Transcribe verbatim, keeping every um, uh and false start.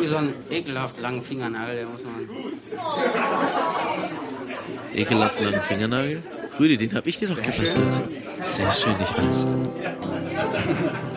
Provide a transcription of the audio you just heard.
so einen ekelhaft langen Fingernagel, der muss man... Ekelhaft langen Fingernagel? Rüdi, den hab ich dir doch gebastelt. Sehr schön, ich weiß.